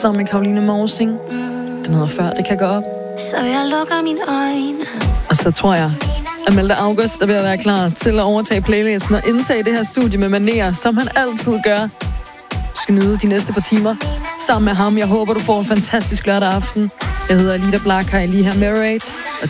sammen med Caroline Morsing. Den hedder Før det kan gå op. Så jeg lukker mine øjne. Og så tror jeg, at Malte August er ved at være klar til at overtage playlisten og indtage det her studie med manerer, som han altid gør. Du skal nyde de næste par timer sammen med ham. Jeg håber, du får en fantastisk lørdag aften. Jeg hedder Alida Black, her lige her med Raid, og